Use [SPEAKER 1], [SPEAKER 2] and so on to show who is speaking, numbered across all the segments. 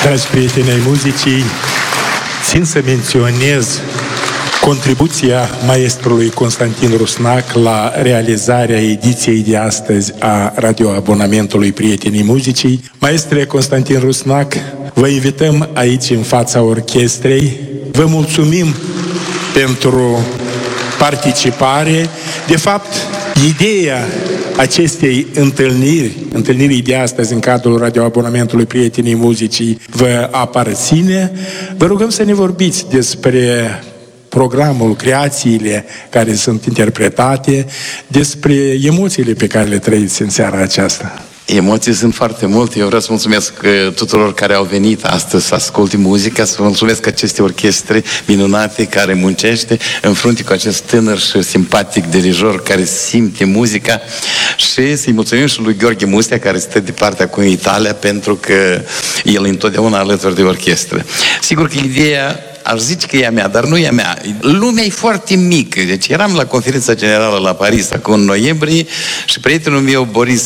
[SPEAKER 1] Dragi prieteni ai muzicii, țin să menționez contribuția maestrului Constantin Rusnac la realizarea ediției de astăzi a radioabonamentului Prietenii Muzicii. Maestre Constantin Rusnac, vă invităm aici în fața orchestrei. Vă mulțumim pentru participare. De fapt, ideea acestei întâlnirii de astăzi în cadrul radioabonamentului Prietenii Muzicii vă aparține. Vă rugăm să ne vorbiți despre programul, creațiile care sunt interpretate, despre emoțiile pe care le trăiți în seara aceasta.
[SPEAKER 2] Emoții sunt foarte multe. Eu vreau să mulțumesc tuturor care au venit astăzi să asculte muzica, să vă mulțumesc aceste orchestre minunate care muncește în frunte cu acest tânăr și simpatic dirijor care simte muzica, și să-i mulțumim și lui Gheorghe Mustea, care stă de partea cu Italia, pentru că el e întotdeauna alături de orchestră. Sigur că ideea, aș zice că e a mea, dar nu e a mea. Lumea e foarte mică. Deci eram la conferința generală la Paris acum în noiembrie și prietenul meu, Boris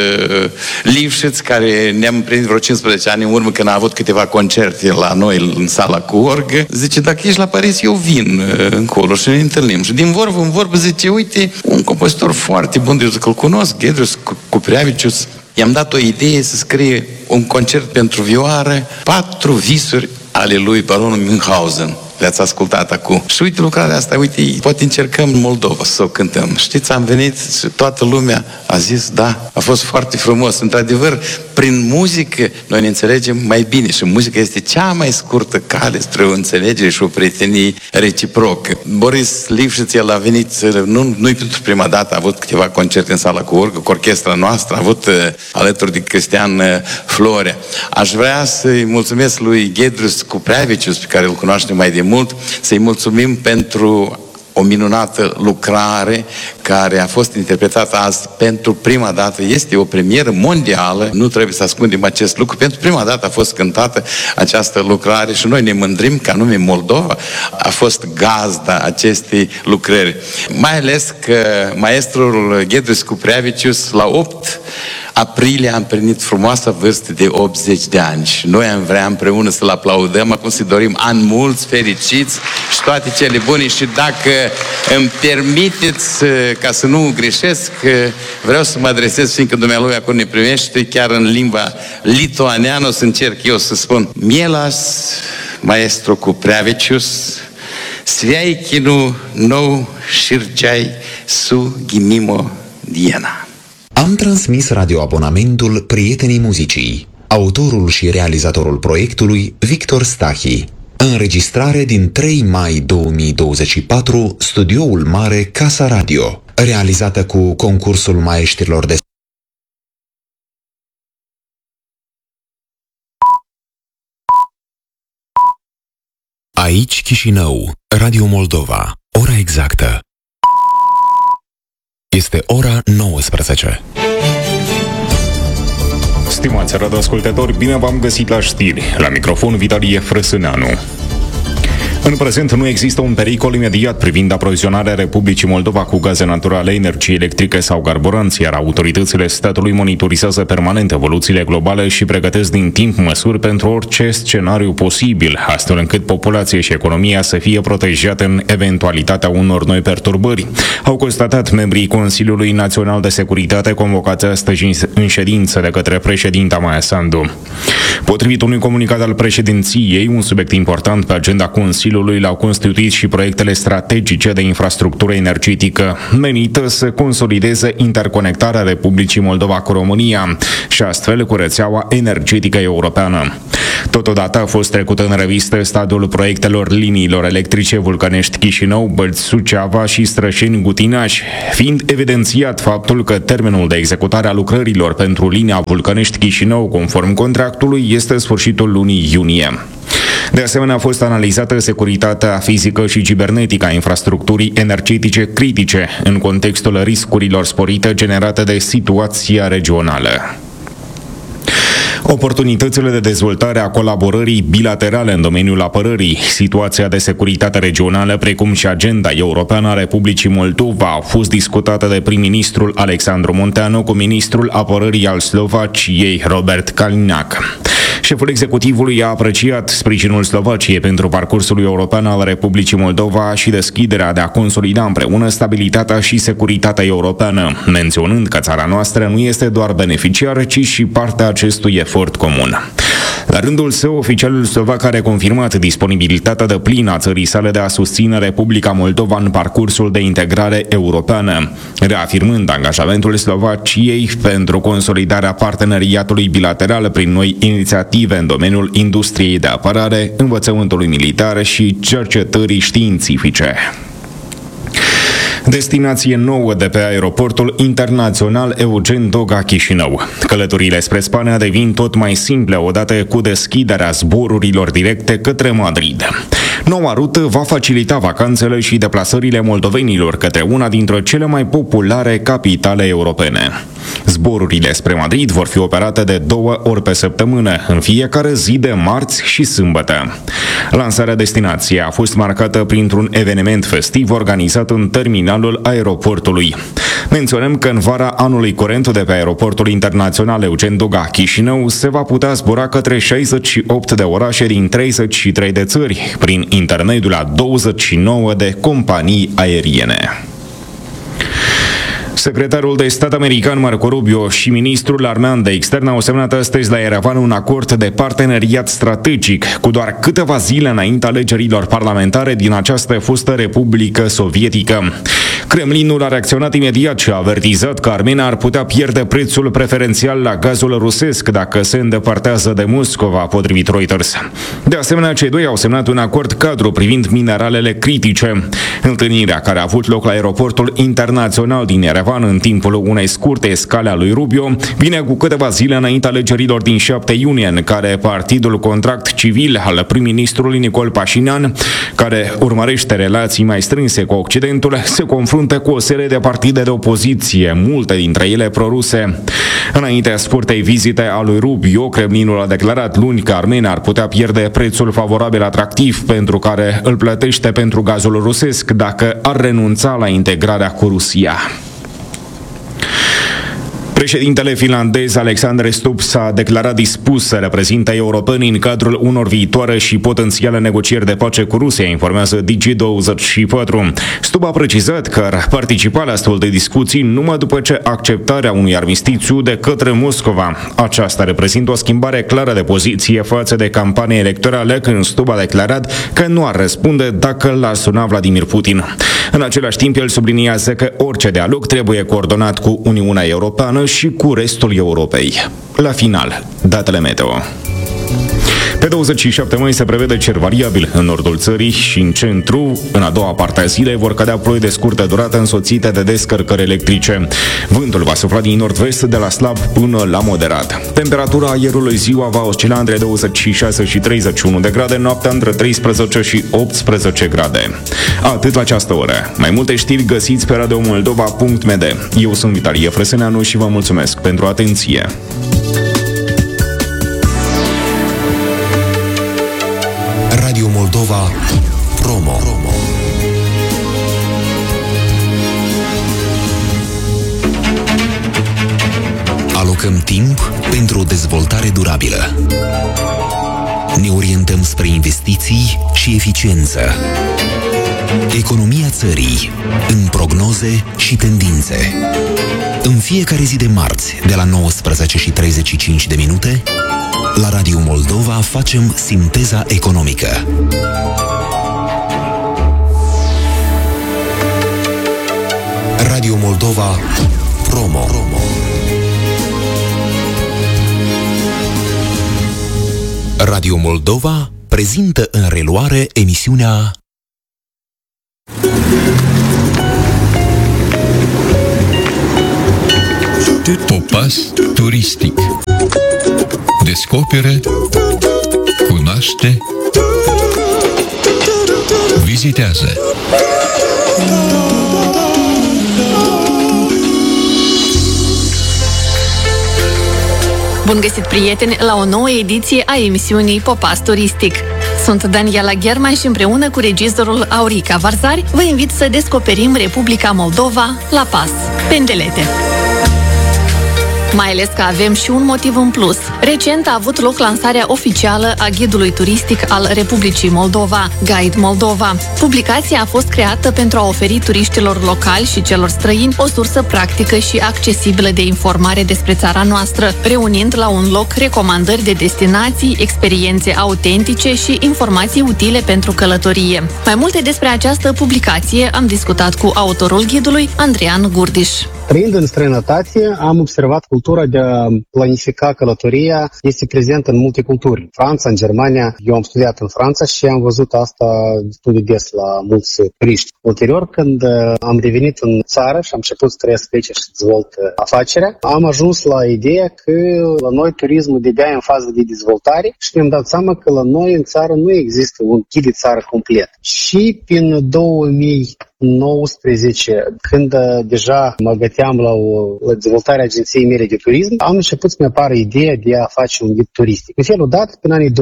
[SPEAKER 2] Lifshitz, care ne-am prins vreo 15 ani în urmă când a avut câteva concerte la noi în sala cu orgă, zice, dacă ești la Paris, eu vin încolo și ne întâlnim. Și din vorbă în vorbă zice, uite, un compozitor foarte bun, de că îl cunosc, Ghedrius Cupreavicius, i-am dat o idee să scrie un concert pentru vioară, 4 visuri ale lui baronul Münchhausen. Le-ați ascultat acum. Și uite lucrarea asta, uite, poate încercăm în Moldova să o cântăm. Știți, am venit și toată lumea a zis, da, a fost foarte frumos. Într-adevăr, prin muzică noi ne înțelegem mai bine și muzica este cea mai scurtă cale spre o înțelegere și o prietenie reciprocă. Boris Lifshitz, el a venit, nu-i pentru prima dată, a avut câteva concerte în sala cu orgă, cu orchestra noastră, a avut alături de Cristian Florea. Aș vrea să-i mulțumesc lui Ghedrius Cupreavicius, pe care îl cunoaștem mai de mult, să-i mulțumim pentru o minunată lucrare care a fost interpretată azi pentru prima dată. Este o premieră mondială, nu trebuie să ascundem acest lucru. Pentru prima dată a fost cântată această lucrare și noi ne mândrim că anume Moldova a fost gazda acestei lucrări. Mai ales că maestrul Ghedrius Cupreavicius la 8 aprilie a împlinit frumoasa vârstă de 80 de ani și noi am vrea împreună să-l aplaudăm, acum să dorim ani mulți, fericiți și toate cele bune. Și dacă îmi permiteți, ca să nu greșesc, vreau să mă adresez, fiindcă dumnealui acum ne primește chiar în limba lituaneană, o să încerc eu să spun: Mielas maestro Cupreavicius, sveikinu nou širdžiai su gimimo diena.
[SPEAKER 3] Am transmis radioabonamentul Prietenii Muzicii. Autorul și realizatorul proiectului, Victor Stahi. Înregistrare din 3 mai 2024, Studioul Mare Casa Radio. Realizată cu concursul maestrilor de Aici Chișinău, Radio Moldova. Ora exactă este ora 19.
[SPEAKER 4] Stimați radioascultători, bine v-am găsit la știri. La microfon Vitalie Frăsâneanu. În prezent nu există un pericol imediat privind aprovizionarea Republicii Moldova cu gaze naturale, energie electrică sau carburanți, iar autoritățile statului monitorizează permanent evoluțiile globale și pregătesc din timp măsuri pentru orice scenariu posibil, astfel încât populația și economia să fie protejate în eventualitatea unor noi perturbări, au constatat membrii Consiliului Național de Securitate convocați astăzi în ședință de către președinta Maia Sandu. Potrivit unui comunicat al președinției, un subiect important pe agenda Consiliului l-au constituit și proiectele strategice de infrastructură energetică, menită să consolideze interconectarea Republicii Moldova cu România și astfel cu rețeaua energetică europeană. Totodată a fost trecut în revistă stadiul proiectelor liniilor electrice Vulcănești-Chișinău, Bălți-Suceava și Strășeni-Gutinaș, fiind evidențiat faptul că termenul de executare a lucrărilor pentru linia Vulcănești-Chișinău, conform contractului, este sfârșitul lunii iunie. De asemenea, a fost analizată securitatea fizică și cibernetică a infrastructurii energetice critice în contextul riscurilor sporite generate de situația regională. Oportunitățile de dezvoltare a colaborării bilaterale în domeniul apărării, situația de securitate regională, precum și agenda europeană a Republicii Moldova au fost discutate de prim-ministrul Alexandru Munteanu cu ministrul apărării al Slovaciei, Robert Kalinac. Șeful executivului a apreciat sprijinul Slovaciei pentru parcursul european al Republicii Moldova și deschiderea de a consolida împreună stabilitatea și securitatea europeană, menționând că țara noastră nu este doar beneficiar, ci și partea acestui efort comun. La rândul său, oficialul slovac a reconfirmat disponibilitatea deplină a țării sale de a susține Republica Moldova în parcursul de integrare europeană, reafirmând angajamentul Slovaciei pentru consolidarea parteneriatului bilateral prin noi inițiative în domeniul industriei de apărare, învățământului militar și cercetării științifice. Destinație nouă de pe aeroportul internațional Eugen Doga Chișinău. Călătorile spre Spania devin tot mai simple odată cu deschiderea zborurilor directe către Madrid. Noua rută va facilita vacanțele și deplasările moldovenilor către una dintre cele mai populare capitale europene. Zborurile spre Madrid vor fi operate de 2 ori pe săptămână, în fiecare zi de marți și sâmbătă. Lansarea destinației a fost marcată printr-un eveniment festiv organizat în terminalul aeroportului. Menționăm că în vara anului curent de pe aeroportul internațional Eugen Doga Chișinău se va putea zbura către 68 de orașe din 33 de țări, prin intermediul a 29 de companii aeriene. Secretarul de stat american Marco Rubio și ministrul armean de externe au semnat astăzi la Yerevan un acord de parteneriat strategic, cu doar câteva zile înainte alegerilor parlamentare din această fostă republică sovietică. Kremlinul a reacționat imediat și a avertizat că Armenia ar putea pierde prețul preferențial la gazul rusesc dacă se îndepărtează de Moscova, potrivit Reuters. De asemenea, cei doi au semnat un acord cadru privind mineralele critice. Întâlnirea, care a avut loc la aeroportul internațional din Yerevan în timpul unei scurte scale a lui Rubio, vine cu câteva zile înainte alegerilor din 7 iunie, în care Partidul Contract Civil al prim-ministrului Nicol Pașinian, care urmărește relații mai strânse cu Occidentul, se confruntă cu o serie de partide de opoziție, multe dintre ele proruse. Înaintea scurtei vizite a lui Rubio, Kremlinul a declarat luni că Armenia ar putea pierde prețul favorabil atractiv pentru care îl plătește pentru gazul rusesc dacă ar renunța la integrarea cu Rusia. Președintele finlandez Alexander Stubb s-a declarat dispus să reprezinte europenii în cadrul unor viitoare și potențiale negocieri de pace cu Rusia, informează Digi24. Stubb a precizat că ar participa la astfel de discuții numai după ce acceptarea unui armistițiu de către Moscova. Aceasta reprezintă o schimbare clară de poziție față de campania electorală, când Stubb a declarat că nu ar răspunde dacă l-ar suna Vladimir Putin. În același timp, el subliniază că orice dialog trebuie coordonat cu Uniunea Europeană și cu restul Europei. La final, datele meteo. Pe 27 mai se prevede cer variabil în nordul țării și în centru. În a doua parte a zilei vor cădea ploi de scurtă durată însoțite de descărcări electrice. Vântul va sufla din nord-vest de la slab până la moderat. Temperatura aerului ziua va oscila între 26 și 31 de grade, noaptea între 13 și 18 grade. Atât la această oră. Mai multe știri găsiți pe radiomoldova.md. Eu sunt Vitalie Frăsâneanu și vă mulțumesc pentru atenție.
[SPEAKER 3] Radio Moldova Promo. Alocăm timp pentru o dezvoltare durabilă. Ne orientăm spre investiții și eficiență. Economia țării, în prognoze și tendințe. În fiecare zi de marți, de la 19:35, la Radio Moldova facem sinteza economică. Radio Moldova Promo. Radio Moldova prezintă în reluare emisiunea
[SPEAKER 5] Popas turistic. Descoperă, cunoaște, vizitează.
[SPEAKER 6] Bun găsit, prieteni, la o nouă ediție a emisiunii Popas Turistic. Sunt Daniela Gherman și împreună cu regizorul Aurica Varzari vă invit să descoperim Republica Moldova la pas, Pendelete. Mai ales că avem și un motiv în plus. Recent a avut loc lansarea oficială a ghidului turistic al Republicii Moldova, Guide Moldova. Publicația a fost creată pentru a oferi turiștilor locali și celor străini o sursă practică și accesibilă de informare despre țara noastră, reunind la un loc recomandări de destinații, experiențe autentice și informații utile pentru călătorie. Mai multe despre această publicație am discutat cu autorul ghidului, Andrian Gurdiș.
[SPEAKER 7] Trăind în străinătate, am observat cultura de a planifica călătoria este prezentă în multe culturi. În Franța, în Germania, eu am studiat în Franța și am văzut asta destul de des la mulți turiști. Ulterior, când am revenit în țară și am început să trăiesc aici și să dezvolt afacerea, am ajuns la ideea că la noi turismul de-abia în fază de dezvoltare și ne-am dat seama că la noi în țară nu există un ghid de țară complet. Și prin 2019, când deja mă găteam la dezvoltarea agenției mele de turism, am început să-mi apară ideea de a face un ghid turistic. În felul dat, până anii 2020-2021,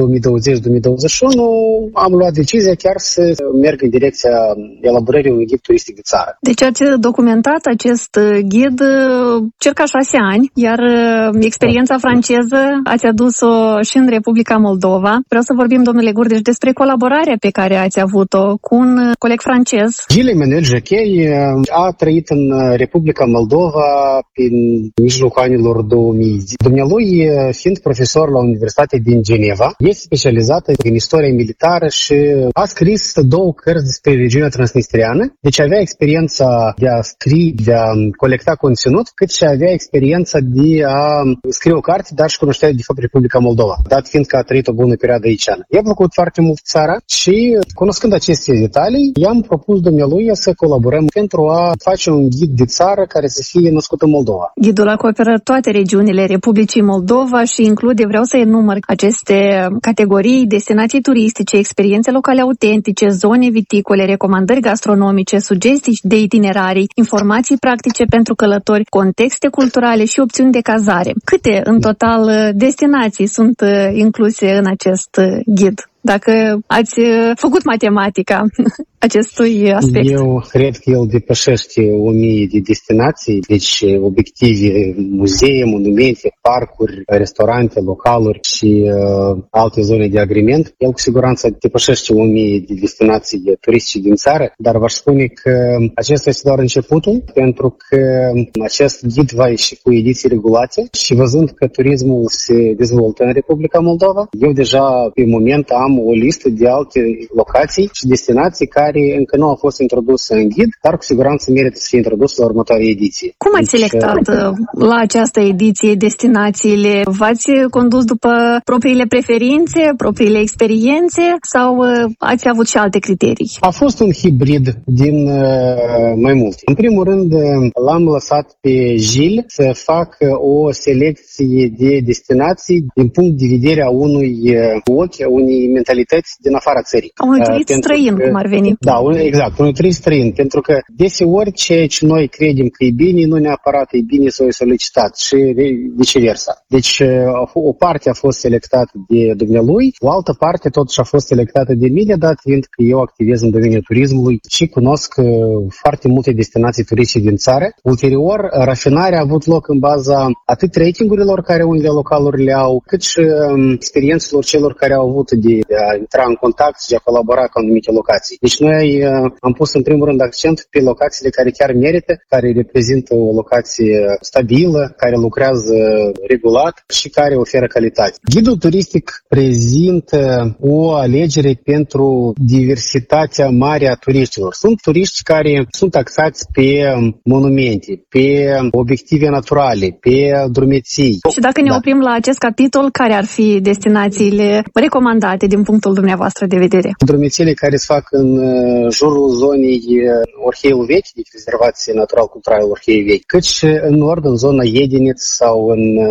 [SPEAKER 7] am luat decizia chiar să merg în direcția elaborării unui ghid turistic de țară.
[SPEAKER 8] Deci ați documentat acest ghid circa 6 ani, iar experiența franceză ați adus-o și în Republica Moldova. Vreau să vorbim, domnule Gurdiș, despre colaborarea pe care ați avut-o cu un coleg francez.
[SPEAKER 7] Gilles-Emmanuel Jacquet a trăit în Republica Moldova prin mijlocul anilor 2000. Dumnealui, fiind profesor la Universitatea din Geneva, este specializată în istorie militară și a scris 2 cărți despre regiunea transnistriană, deci avea experiența de a scrie, de a colecta conținut, cât și avea experiența de a scrie o carte, dar și cunoștea de fapt Republica Moldova, dat fiind că a trăit o bună perioadă aici. I-a plăcut foarte mult țara și, cunoscând aceste detalii, i-am propus dumnealui să colaborăm pentru a face un ghid de țară care să fie născut în Moldova.
[SPEAKER 8] Ghidul acoperă toate regiunile Republicii Moldova și include, vreau să enumăr aceste categorii: destinații turistice, experiențe locale autentice, zone viticole, recomandări gastronomice, sugestii de itinerarii, informații practice pentru călători, contexte culturale și opțiuni de cazare. Câte în total destinații sunt incluse în acest ghid? Dacă ați făcut matematica acestui aspect.
[SPEAKER 7] Eu cred că el depășește 1000 de destinații, deci obiective, muzee, monumente, parcuri, restaurante, localuri și alte zone de agrement. El cu siguranță depășește 1000 de destinații turistice din țară, dar v-aș spune că acesta este doar începutul, pentru că acest ghid va ieși cu ediții regulate și văzând că turismul se dezvoltă în Republica Moldova, eu deja pe moment am o listă de alte locații și destinații care încă nu au fost introduse în ghid, dar cu siguranță merită să fie introduse la următoarea ediție.
[SPEAKER 8] Cum ați selectat la această ediție destinațiile? V-ați condus după propriile preferințe, propriile experiențe sau ați avut și alte criterii?
[SPEAKER 7] A fost un hibrid din mai multe. În primul rând, l-am lăsat pe Gilles să facă o selecție de destinații din punct de vedere a unui ochi, a unei mentalități din afara țării.
[SPEAKER 8] A unui turist străin, cum ar veni.
[SPEAKER 7] Da, exact, unui turist străin, pentru că deseori ceea ce noi credem că e bine, nu neapărat e bine să o solicitat și viceversa. Deci o parte a fost selectată de dumnealui, o altă parte totuși a fost selectată de mine, dat fiind că eu activez în domeniul turismului și cunosc foarte multe destinații turistice din țară. Ulterior, rafinarea a avut loc în baza atât ratingurilor care unele localuri le au, cât și experiențelor celor care au avut de a intra în contact și de a colabora cu anumite locații. Deci noi am pus în primul rând accent pe locațiile care chiar merită, care reprezintă o locație stabilă, care lucrează regulat și care oferă calitate. Ghidul turistic prezintă o alegere pentru diversitatea mare a turiștilor. Sunt turiști care sunt axați pe monumente, pe obiective naturale, pe drumeții.
[SPEAKER 8] Și dacă ne oprim la acest capitol, care ar fi destinațiile recomandate din punctul dumneavoastră de vedere?
[SPEAKER 7] Drumețiile care se fac în jurul zonei Orheiul Vechi, deci rezervație natural-culturală Orheiul Vechi, cât și în nord, în zona Iediniț sau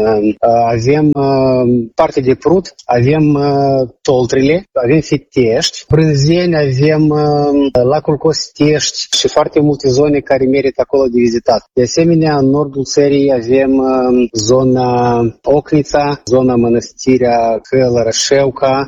[SPEAKER 7] avem parte de Prut, avem Toltrile, avem Fitești, Brânzeni, avem lacul Costești și foarte multe zone care merită acolo de vizitat. De asemenea, în nordul țării avem zona Ocnița, zona Mănăstirea Călărășeuca, dar în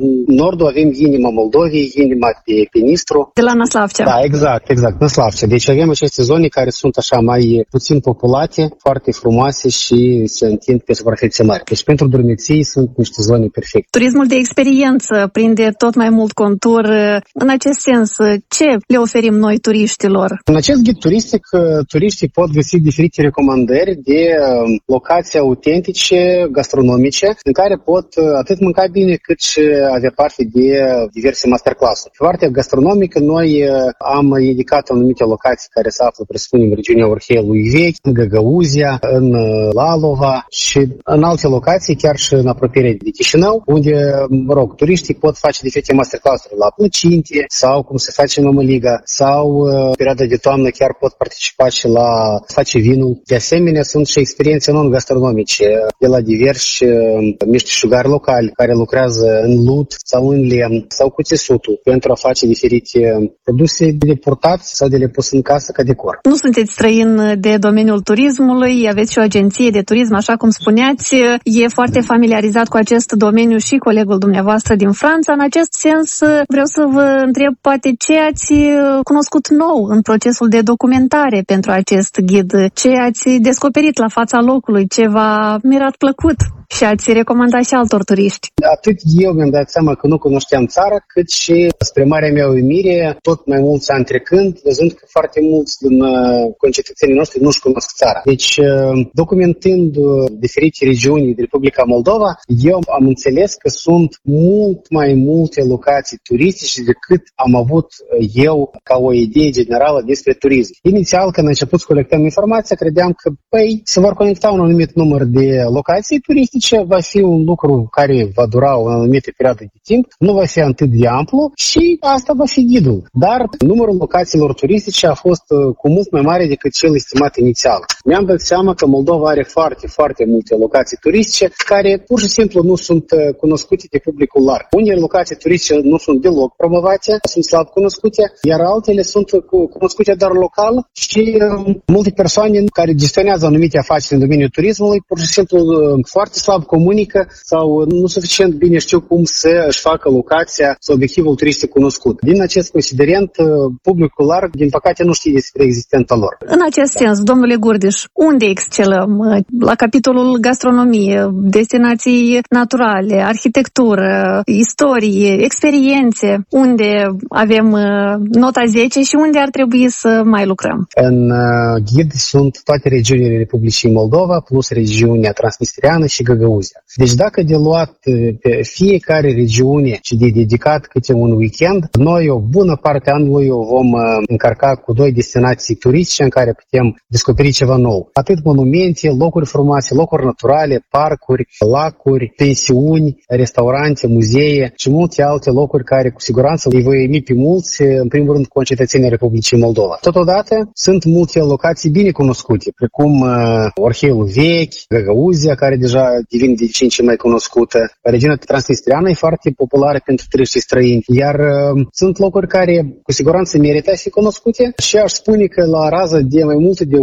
[SPEAKER 7] nordul avem inima Moldovei, inima pe Nistru.
[SPEAKER 8] De la Năslavcea.
[SPEAKER 7] Da, exact, Năslavcea. Deci avem aceste zone care sunt așa mai puțin populate, foarte frumoase și se întind pe suprafețe mari. Deci pentru dormiții sunt niște zone perfecte.
[SPEAKER 8] Turismul de experiență prinde tot mai mult contur. În acest sens, ce le oferim noi turiștilor?
[SPEAKER 7] În acest ghid turistic, turiștii pot găsi diferite recomandări de locații autentice, gastronomice, în care pot atât mânca bine, cât și avea parte de diverse masterclass-uri. Pe partea gastronomică, noi am indicat anumite locații care se află, presupunem, în regiunea Orheului Vechi, în Găgăuzia, în Lalova și în alte locații, chiar și în apropiere de Chișinău, unde, turiștii pot face diferite masterclass-uri la plăcinte sau cum se face în Mămăliga sau în perioada de toamnă chiar pot participa și la face vinul. De asemenea, sunt și experiențe non-gastronomice de la diversi meșteșugari locali care lucrează în lut sau în lemn sau cu țesutul pentru a face diferite produse de purtat sau de le pus în casă ca decor.
[SPEAKER 8] Nu sunteți străin de domeniul turismului, aveți și o agenție de turism, așa cum spuneați, e foarte familiarizat cu acest domeniu și colegul dumneavoastră din Franța. În acest sens, vreau să vă întreb poate ce ați cunoscut nou în procesul de documentare pentru acest ghid, ce ați descoperit la fața locului, ce v-a mirat plăcut și ați recomandat și altor turiști.
[SPEAKER 7] Atât eu mi-am dat seama că nu cunoșteam țara, cât și, spre marea mea uimire, tot mai mulți ani trecând, văzând că foarte mulți din concetățenii noștri nu-și cunosc țara. Deci, documentând diferite regiuni din Republica Moldova, eu am înțeles că sunt mult mai multe locații turistice decât am avut eu ca o idee generală despre turism. Inițial, când am început să colectăm informația, credeam că, se vor conecta un anumit număr de locații turistice, va fi un lucru care va dura o anumită perioadă de timp, nu va fi atât de amplu și asta va fi ghidul. Dar numărul locațiilor turistice a fost cu mult mai mare decât cel estimat inițial. Mi-am dat seama că Moldova are foarte, foarte multe locații turistice care pur și simplu nu sunt cunoscute de publicul larg. Unele locații turistice nu sunt deloc promovate, sunt slab cunoscute, iar altele sunt cunoscute doar local și multe persoane care gestionează anumite afaceri în domeniul turismului pur și simplu foarte slab comunică sau nu suficient bine știu cum să își facă locația sau obiectivul turistic cunoscut. Din acest considerent, publicul larg, din păcate, nu știe despre existența lor.
[SPEAKER 8] În acest sens, domnule Gurdiș, unde excelăm? La capitolul gastronomie, destinații naturale, arhitectură, istorie, experiențe, unde avem nota 10 și unde ar trebui să mai lucrăm?
[SPEAKER 7] În ghid sunt toate regiunile Republicii Moldova, plus regiunea Transnistriană și Găgăuzia. Deci dacă de luat pe fiecare regiune și de dedicat câte un weekend, noi o bună parte anului o vom încărca cu 2 destinații turistice în care putem descoperi ceva nou. Atât monumente, locuri frumoase, locuri naturale, parcuri, lacuri, pensiuni, restaurante, muzee și multe alte locuri care cu siguranță îi voi uimi pe mulți, în primul rând concetățenii Republicii Moldova. Totodată sunt multe locații bine cunoscute, precum Orheul Vechi, Găgăuzia, care deja devin de ce în ce mai cunoscută. Regiunea Transnistriană e foarte populară pentru turiștii străini, iar sunt locuri care cu siguranță merită a fi cunoscute și aș spune că la rază de mai multe de 100-120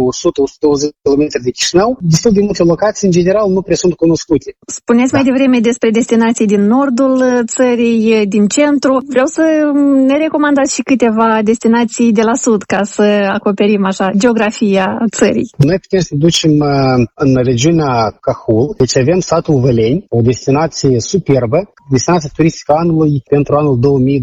[SPEAKER 7] km de Chișinău, destul de multe locații în general nu prea sunt cunoscute.
[SPEAKER 8] Spuneți mai devreme despre destinații din nordul țării, din centru. Vreau să ne recomandați și câteva destinații de la sud ca să acoperim așa geografia țării. Noi
[SPEAKER 7] putem să ducem în regiunea Cahul, deci avem satul Văleni, o destinație superbă, destinația turistică anului pentru anul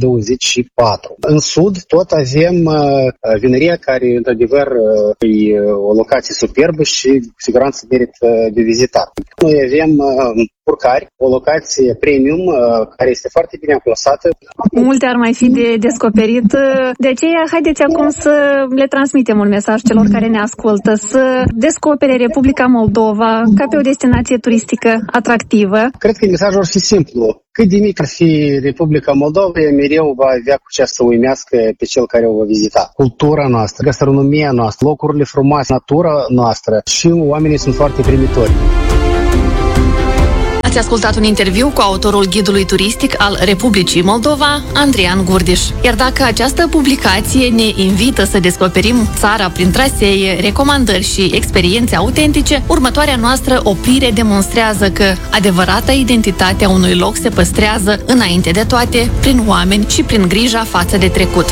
[SPEAKER 7] 2024. În sud tot avem Vinăria, care într-adevăr e o locație superbă și cu siguranță merită de vizitat. Noi avem Purcari, o locație premium care este foarte bine amplasată.
[SPEAKER 8] Multe ar mai fi de descoperit, de aceea haideți acum să le transmitem un mesaj celor care ne ascultă, să descopere Republica Moldova ca pe o destinație turistică atractivă.
[SPEAKER 7] Cred că mesajul ar fi simplu. Cât de mic ar fi Republica Moldova, mereu va avea cu ce să uimească pe cel care o va vizita. Cultura noastră, gastronomia noastră, locurile frumoase, natura noastră și oamenii sunt foarte primitori.
[SPEAKER 6] Ați ascultat un interviu cu autorul ghidului turistic al Republicii Moldova, Andrian Gurdiș. Iar dacă această publicație ne invită să descoperim țara prin trasee, recomandări și experiențe autentice, următoarea noastră oprire demonstrează că adevărata identitate a unui loc se păstrează, înainte de toate, prin oameni și prin grija față de trecut.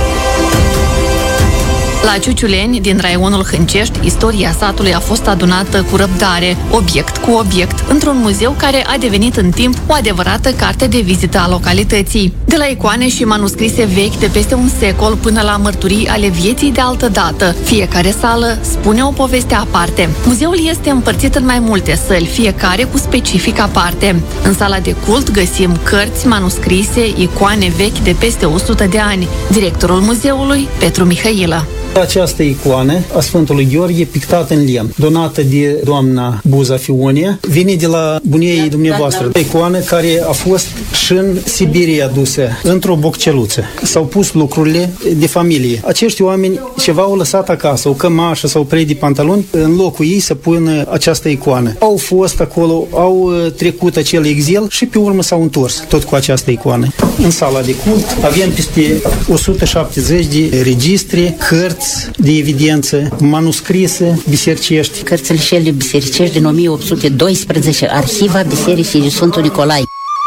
[SPEAKER 6] La Ciuciuleni, din raionul Hâncești, istoria satului a fost adunată cu răbdare, obiect cu obiect, într-un muzeu care a devenit în timp o adevărată carte de vizită a localității. De la icoane și manuscrise vechi de peste un secol până la mărturii ale vieții de altădată, fiecare sală spune o poveste aparte. Muzeul este împărțit în mai multe săli, fiecare cu specific aparte. În sala de cult găsim cărți, manuscrise, icoane vechi de peste 100 de ani. Directorul muzeului, Petru Mihailă.
[SPEAKER 9] Această icoană a Sfântului Gheorghe pictată în lemn, donată de doamna Buza Fionia, vine de la bunie dumneavoastră. Icoană care a fost și în Siberia adusă, într-o bocceluță. S-au pus lucrurile de familie. Acești oameni ceva au lăsat acasă, o cămașă sau prei de pantaloni, în locul ei să pună această icoană. Au fost acolo, au trecut acel exil și pe urmă s-au întors tot cu această icoană. În sala de cult avem peste 170 de registre, cărți de evidență, manuscrise bisercești.
[SPEAKER 10] Cărțile cele bisericești din 1812, Arhiva Bisericii Sfântul Nicolae.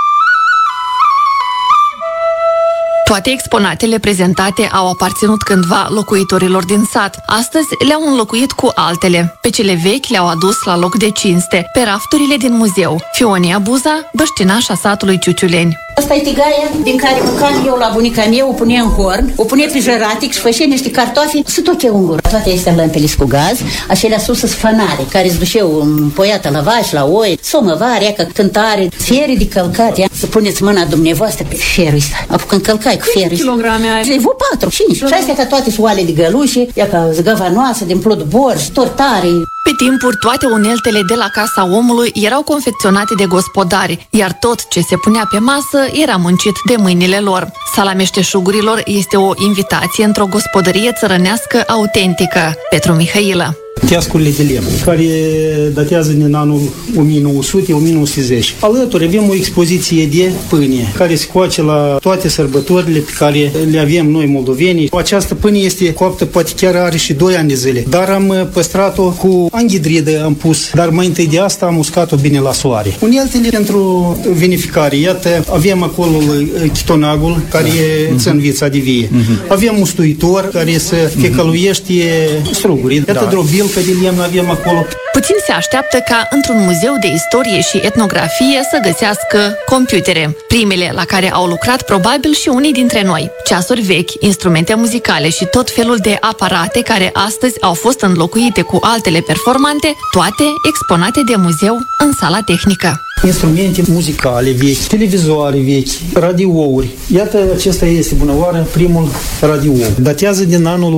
[SPEAKER 6] Toate exponatele prezentate au aparținut cândva locuitorilor din sat. Astăzi le-au înlocuit cu altele. Pe cele vechi le-au adus la loc de cinste, pe rafturile din muzeu. Fionia Buza, băștinașa satului Ciuciuleni.
[SPEAKER 10] Asta e tigaia din care mâncam eu la bunica mea, o punea în horn, o punea pe jăratic și făcea niște cartofi, să toche unguri. Toate astea lămpele cu gaz, acelea sus sunt fanare, care îți duceau împoiată la vaci, la oi, somăvare, că cântare, fiere de călcat, să puneți mâna dumneavoastră pe ferul ăsta. Apucă încălcai cu ferul ăsta.
[SPEAKER 6] Kilograme ai?
[SPEAKER 10] Și 4, 5. Și astea ca toate soale de gălușe, ia ca zgăvanoasă, din plod borș, tortare.
[SPEAKER 6] Pe timpuri, toate uneltele de la casa omului erau confecționate de gospodari, iar tot ce se punea pe masă era muncit de mâinile lor. Sala meșteșugurilor este o invitație într-o gospodărie țărănească autentică. Petru Mihailă.
[SPEAKER 9] Teascurile de lemn, care datează din anul 1900-1910. Alături avem o expoziție de pâine, care se coace la toate sărbătorile pe care le avem noi moldoveni. Această pâine este coaptă, poate chiar are și 2 ani de zile, dar am păstrat-o cu anghidridă, am pus, dar mai întâi de asta am uscat-o bine la soare. Uneltele pentru vinificare, iată, avem acolo chitonagul, care țin vița de vie. Avem mustuitor, care să fecăluiește struguri. Iată drobil că de lemn avem acolo.
[SPEAKER 6] Puțin se așteaptă ca într-un muzeu de istorie și etnografie să găsească computere. Primele la care au lucrat probabil și unii dintre noi. Ceasuri vechi, instrumente muzicale și tot felul de aparate care astăzi au fost înlocuite cu altele performante, toate exponate de muzeu în sala tehnică.
[SPEAKER 9] Instrumente muzicale vechi, televizoare vechi, radiouri. Iată, acesta este bunăoară primul radio. Datează din anul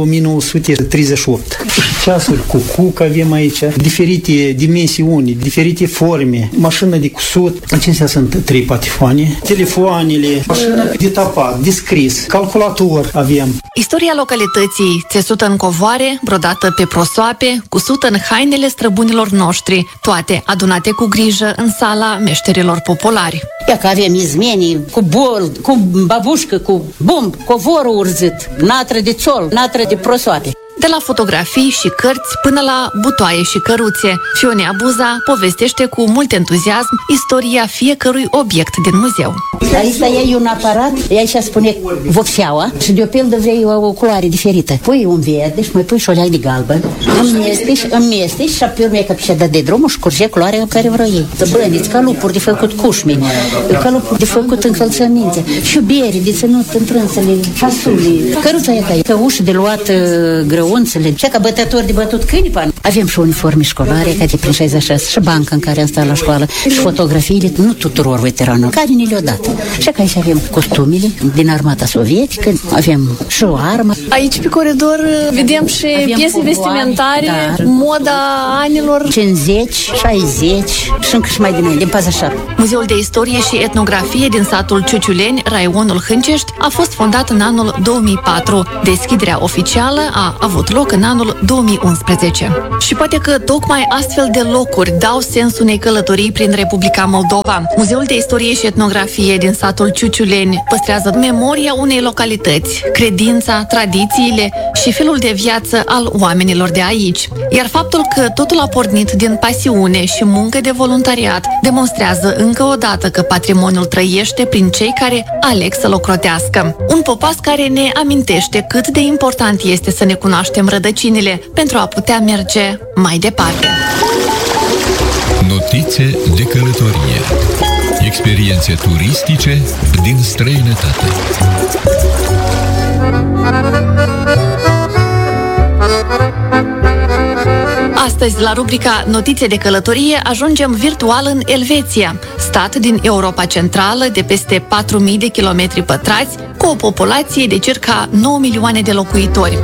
[SPEAKER 9] 1938. Ceasuri cu cuc avem aici, diferite dimensiuni, diferite forme, mașină de cusut. Acestea sunt 3 patifoane, telefoanele, mașină de tapat, de scris, calculator avem.
[SPEAKER 6] Istoria localității, țesută în covoare, brodată pe prosoape, cusută în hainele străbunilor noștri, toate adunate cu grijă în sala meșterilor populari.
[SPEAKER 10] Ia că avem izmenii cu bol, cu babușcă, cu bumb, covorul urzit, natră de țol, natră de prosoape.
[SPEAKER 6] De la fotografii și cărți până la butoaie și căruțe, Fionia Buza povestește cu mult entuziasm istoria fiecărui obiect din muzeu.
[SPEAKER 10] Aici ai un aparat, aici spune vopseaua și de o pildă vrei o culoare diferită. Pui un verde și mai pui și o leac de galben, îmesteci și apoi urmă că pe dă de drumul și curge culoarea pe care vrei ei. Băniți, calupuri de făcut cușmi, calupuri de făcut încălțăminte, șubieri de ținut în trânsele, fasule, căruța aia ca uși de luat grăunțele, și ca bătători de bătut câini pan. Avem și uniforme școlare, ca de prin 66, și banca în care am stat la școală, și fotografiile, nu tuturor veteranilor, care ni le-au dat. Și că aici avem costumele din armata sovietică, avem și o armă.
[SPEAKER 6] Aici pe coridor vedem și piese vestimentare, moda anilor
[SPEAKER 10] 50, 60 și încă și mai dinainte, din 47.
[SPEAKER 6] Muzeul de Istorie și Etnografie din satul Ciuciuleni, raionul Hâncești, a fost fondat în anul 2004. Deschiderea oficială a avut avut loc în anul 2011. Și poate că tocmai astfel de locuri dau sens unei călătorii prin Republica Moldova. Muzeul de Istorie și Etnografie din satul Ciuciuleni păstrează memoria unei localități, credința, tradițiile și felul de viață al oamenilor de aici. Iar faptul că totul a pornit din pasiune și muncă de voluntariat demonstrează încă o dată că patrimoniul trăiește prin cei care aleg să-l ocrotească. Un popas care ne amintește cât de important este să ne cunoaștem rădăcinile pentru a putea merge mai departe.
[SPEAKER 5] Notițe de călătorie. Experiențe turistice din străinătate.
[SPEAKER 6] Astăzi, la rubrica Notițe de călătorie, ajungem virtual în Elveția, stat din Europa Centrală de peste 4.000 de kilometri pătrați, cu o populație de circa 9 milioane de locuitori.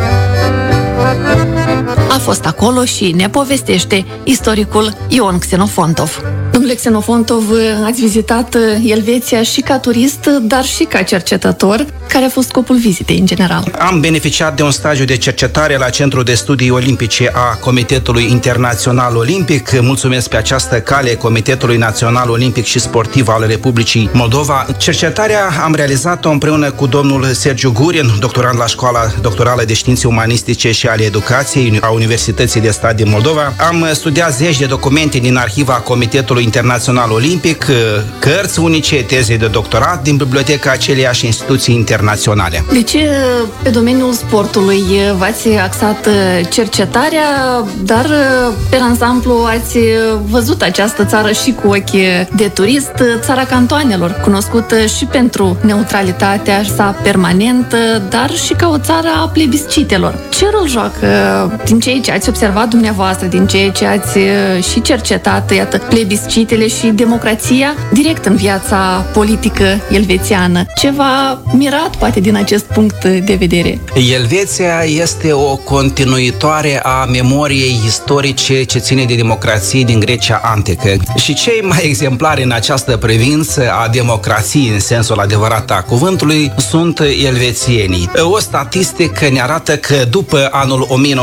[SPEAKER 6] A fost acolo și ne povestește istoricul Ion Xenofontov. Domnule Xenofontov, ați vizitat Elveția și ca turist, dar și ca cercetător. Care a fost scopul vizitei în general?
[SPEAKER 11] Am beneficiat de un stagiu de cercetare la Centrul de Studii Olimpice a Comitetului Internațional Olimpic. Mulțumesc pe această cale Comitetului Național Olimpic și Sportiv al Republicii Moldova. Cercetarea am realizat-o împreună cu domnul Sergiu Gurin, doctorand la Școala Doctorală de Științe Umanistice și ale Educației a Universității de Stat din Moldova. Am studiat zeci de documente din arhiva Comitetului Internațional Olimpic, cărți unice, teze de doctorat din biblioteca aceleiași instituții internaționale.
[SPEAKER 6] De ce pe domeniul sportului v-ați axat cercetarea, dar pe ansamblu ați văzut această țară și cu ochi de turist, țara Cantoanelor, cunoscută și pentru neutralitatea sa permanentă, dar și ca o țară a plebiscitelor. Ce rol joacă, din ceea ce ați observat dumneavoastră, din ceea ce ați și cercetat, iată, plebiscitele și democrația direct în viața politică elvețiană? Ce v-a mirat, poate, din acest punct de vedere?
[SPEAKER 11] Elveția este o continuitoare a memoriei istorice ce ține de democrație din Grecia antică. Și cei mai exemplari în această privință a democrației în sensul adevărat a cuvântului sunt elvețienii. O statistică ne arată că după anul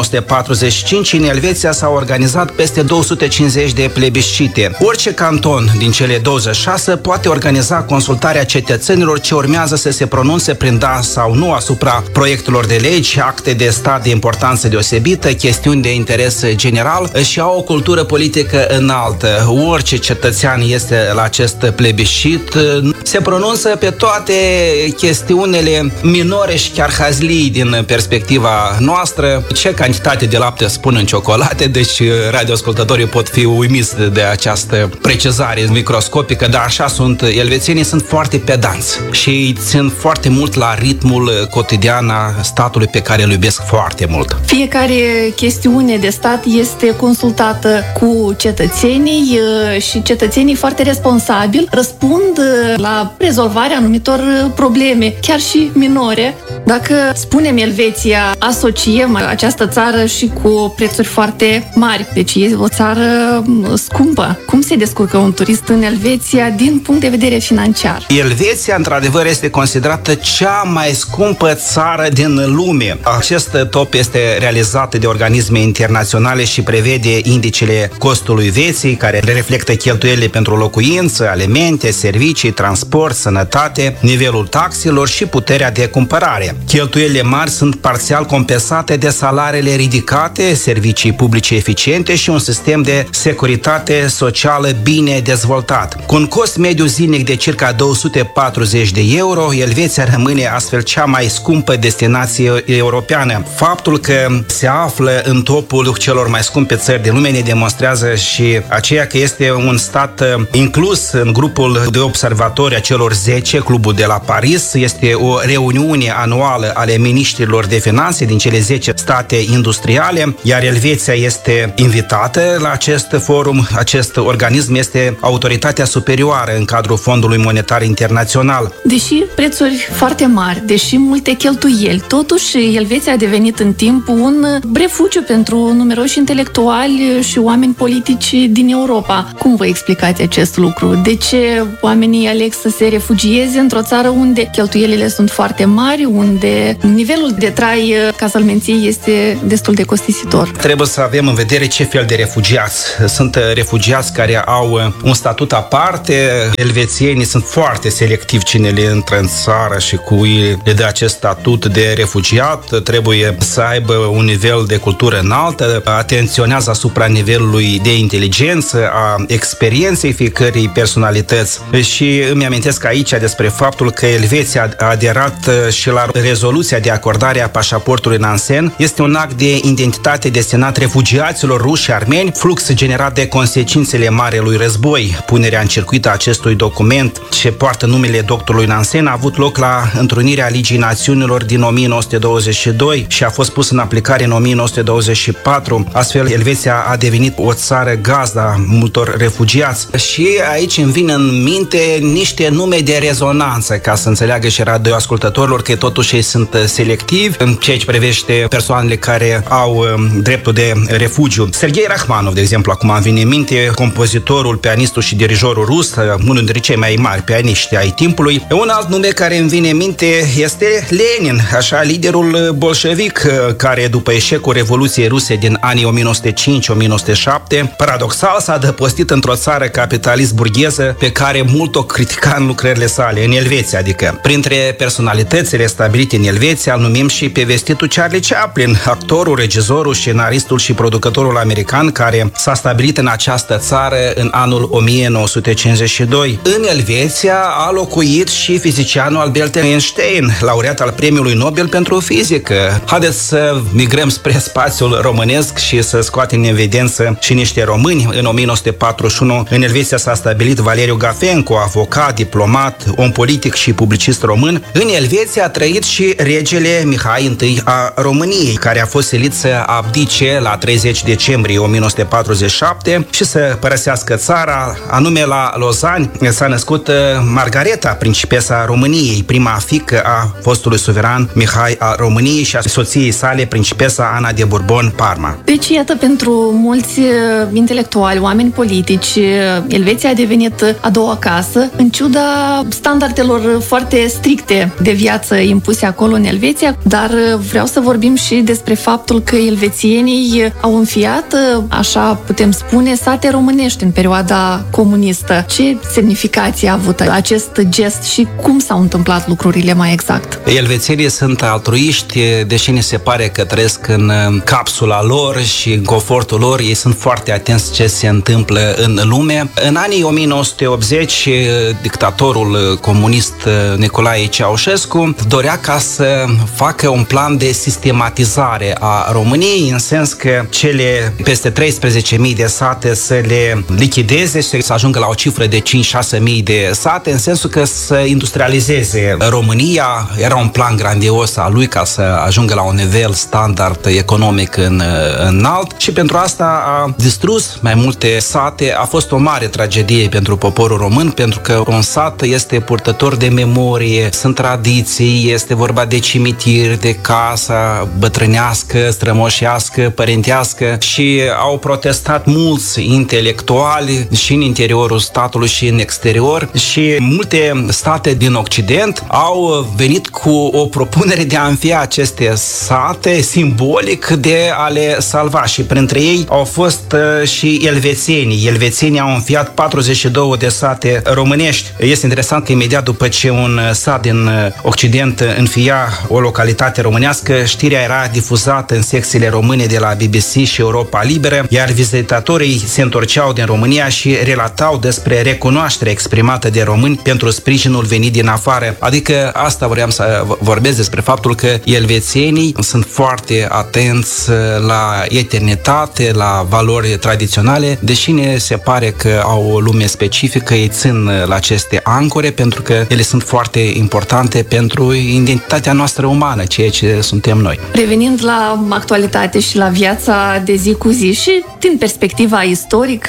[SPEAKER 11] 1945 în Elveția s-au organizat peste 250 de plebiscite. Orice canton din cele 26 poate organiza consultarea cetățenilor ce urmează să se pronunțe prin da sau nu asupra proiectelor de legi, acte de stat de importanță deosebită, chestiuni de interes general și au o cultură politică înaltă. Orice cetățean este la acest plebiscit se pronunță pe toate chestiunile minore și chiar hazlii din perspectiva noastră. Ce cantitate de lapte spun în ciocolate, deci radioascultătorii pot fi uimiți de această precizare microscopică, dar așa sunt elvețienii, sunt foarte pedanți și țin foarte mult la ritmul cotidian a statului pe care îl iubesc foarte mult.
[SPEAKER 6] Fiecare chestiune de stat este consultată cu cetățenii și cetățenii foarte responsabili răspund la rezolvarea anumitor probleme, chiar și minore. Dacă spunem Elveția, asociem această țară și cu prețuri foarte mari. Deci e o țară scumpă. Cum se descurcă un turist în Elveția din punct de vedere financiar?
[SPEAKER 11] Elveția, într-adevăr, este considerată cea mai scumpă țară din lume. Acest top este realizat de organisme internaționale și prevede indicele costului vieții, care reflectă cheltuielile pentru locuință, alimente, servicii, transport, sănătate, nivelul taxelor și puterea de cumpărare. Cheltuielile mari sunt parțial compensate de salariile ridicate, servicii publice eficiente și un sistem de securitate socială bine dezvoltat. Cu un cost mediu zilnic de circa 240 de euro, Elveția rămâne astfel cea mai scumpă destinație europeană. Faptul că se află în topul celor mai scumpe țări din lume ne demonstrează și aceea că este un stat inclus în grupul de observatori a celor 10, clubul de la Paris. Este o reuniune anuală ale miniștrilor de finanțe din cele 10 state industriale, iar Elveția este invitată la acest forum. Acest organism comunism este autoritatea superioară în cadrul Fondului Monetar Internațional.
[SPEAKER 6] Deși prețuri foarte mari, deși multe cheltuieli, totuși Elveția a devenit în timp un refugiu pentru numeroși intelectuali și oameni politici din Europa. Cum vă explicați acest lucru? De ce oamenii aleg să se refugieze într-o țară unde cheltuielile sunt foarte mari, unde nivelul de trai, ca să-l menții, este destul de costisitor?
[SPEAKER 11] Trebuie să avem în vedere ce fel de refugiați. Sunt refugiați care au un statut aparte. Elvețienii sunt foarte selectivi cine le intră în țară și cui le dă acest statut de refugiat. Trebuie să aibă un nivel de cultură înaltă, atenționează asupra nivelului de inteligență, a experienței fiecărei personalități. Și îmi amintesc aici despre faptul că Elveția a aderat și la rezoluția de acordare a pașaportului Nansen. Este un act de identitate destinat refugiaților ruși și armeni, flux generat de consecințele Marelui Război. Punerea în circuit a acestui document, ce poartă numele doctorului Nansen, a avut loc la întrunirea Ligii Națiunilor din 1922 și a fost pus în aplicare în 1924. Astfel, Elveția a devenit o țară gazda multor refugiați. Și aici îmi vin în minte niște nume de rezonanță, ca să înțeleagă și radioascultătorilor că totuși ei sunt selectivi în ceea ce privește persoanele care au dreptul de refugiu. Sergei Rachmanov, de exemplu, acum îmi vine în minte, compozitorul, pianistul și dirijorul rus, unul dintre cei mai mari pianiști ai timpului. Un alt nume care îmi vine în minte este Lenin, așa, liderul bolșevic, care după eșecul Revoluției Ruse din anii 1905-1907, paradoxal s-a adăpostit într-o țară capitalist-burgheză pe care mult o critica în lucrările sale, în Elveția, adică. Printre personalitățile stabilite în Elveția îl numim și pe vestitul Charlie Chaplin, actorul, regizorul, scenaristul și producătorul american care s-a stabilit în această țară în anul 1952. În Elveția a locuit și fizicianul Albert Einstein, laureat al Premiului Nobel pentru fizică. Haideți să migrăm spre spațiul românesc și să scoatem în evidență și niște români. În 1941 în Elveția s-a stabilit Valeriu Gafenco, avocat, diplomat, om politic și publicist român. În Elveția a trăit și regele Mihai I a României, care a fost silit să abdice la 30 decembrie 1947 și să părăsească țara. Anume la Lozani s-a născut Margareta, principesa României, prima fiică a fostului suveran Mihai al României și a soției sale, principesa Ana de Bourbon-Parma.
[SPEAKER 6] Deci, iată, pentru mulți intelectuali, oameni politici, Elveția a devenit a doua casă, în ciuda standardelor foarte stricte de viață impuse acolo în Elveția, dar vreau să vorbim și despre faptul că elvețienii au înfiat, așa putem spune, sate românești în perioada comunistă. Ce semnificație a avut acest gest și cum s-au întâmplat lucrurile mai exact?
[SPEAKER 11] Elvețienii sunt altruiști, deși ne se pare că trăiesc în capsula lor și în confortul lor, ei sunt foarte atenți ce se întâmplă în lume. În anii 1980, dictatorul comunist Nicolae Ceaușescu dorea ca să facă un plan de sistematizare a României, în sens că cele peste 13.000 de sate să le lichideze și să ajungă la o cifră de 5-6.000 de sate, în sensul că să industrializeze România. Era un plan grandios al lui ca să ajungă la un nivel standard economic înalt și pentru asta a distrus mai multe sate. A fost o mare tragedie pentru poporul român, pentru că un sat este purtător de memorie, sunt tradiții, este vorba de cimitir, de casa bătrânească, strămoșească, părintească și au protestat mulți intelectuali și în interiorul statului și în exterior și multe state din Occident au venit cu o propunere de a înfia aceste sate simbolic de a le salva și printre ei au fost și elvețienii. Elvețienii au înfiat 42 de sate românești. Este interesant că imediat după ce un sat din Occident înfia o localitate românească, știrea era difuzată în secțiile române de la BBC și Europa Liberă, iar vizitatorii se întorceau din România și relatau despre recunoașterea exprimată de români pentru sprijinul venit din afară. Adică asta vreau să vorbesc despre faptul că elvețienii sunt foarte atenți la eternitate, la valori tradiționale, deși ne se pare că au o lume specifică, ei țin la aceste ancore pentru că ele sunt foarte importante pentru identitatea noastră umană, ceea ce suntem noi.
[SPEAKER 6] Revenind la actualitate și la viața de zi cu zi și din perspectiva istorică, țara